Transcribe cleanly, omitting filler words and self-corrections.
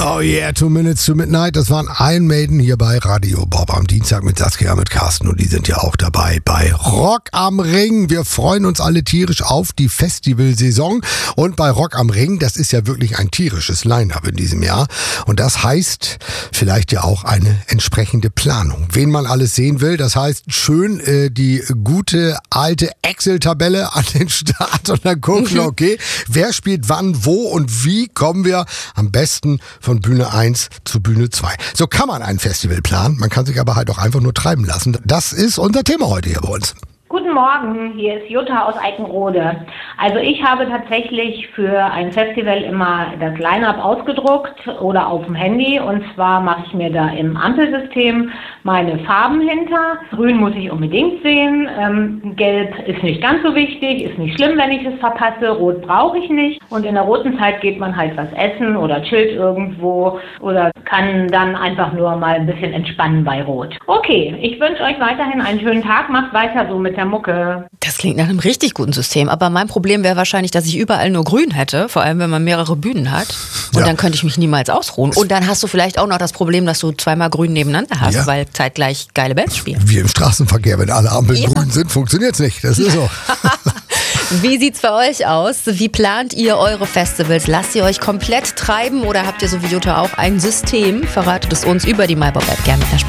Oh yeah, 2 Minutes to Midnight. Das waren Iron Maiden hier bei Radio Bob am Dienstag mit Saskia, mit Carsten, und die sind ja auch dabei bei Rock am Ring. Wir freuen uns alle tierisch auf die Festivalsaison, und bei Rock am Ring, das ist ja wirklich ein tierisches Line-Up in diesem Jahr, und das heißt vielleicht ja auch eine entsprechende Planung. Wen man alles sehen will, das heißt schön die gute alte Excel-Tabelle an den Start, und dann gucken, okay, wer spielt wann, wo und wie kommen wir am besten von Bühne 1 zu Bühne 2. So kann man ein Festival planen, man kann sich aber halt auch einfach nur treiben lassen. Das ist unser Thema heute hier bei uns. Guten Morgen, hier ist Jutta aus Eickenrode. Also ich habe tatsächlich für ein Festival immer das Line-Up ausgedruckt oder auf dem Handy, und zwar mache ich mir da im Ampelsystem meine Farben hinter. Grün muss ich unbedingt sehen, Gelb ist nicht ganz so wichtig, ist nicht schlimm, wenn ich es verpasse, Rot brauche ich nicht, und in der roten Zeit geht man halt was essen oder chillt irgendwo oder kann dann einfach nur mal ein bisschen entspannen bei Rot. Okay, ich wünsche euch weiterhin einen schönen Tag, macht weiter so mit der Mucke. Das klingt nach einem richtig guten System, aber mein Problem wäre wahrscheinlich, dass ich überall nur grün hätte, vor allem wenn man mehrere Bühnen hat, und dann könnte ich mich niemals ausruhen. Und dann hast du vielleicht auch noch das Problem, dass du zweimal grün nebeneinander hast, weil zeitgleich geile Bands spielen. Wie im Straßenverkehr, wenn alle Ampeln grün sind, funktioniert's nicht, das ist so. Wie sieht's bei euch aus? Wie plant ihr eure Festivals? Lasst ihr euch komplett treiben oder habt ihr so wie Jutta auch ein System? Verratet es uns über die MyBob-App gerne.